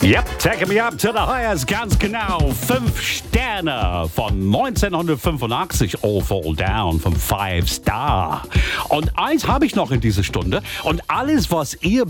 Yep, take me up to the highest, ganz genau. 5 Sterne von 1985, All Fall Down von 5 Star. Und eins habe ich noch in dieser Stunde. Und alles, was ihr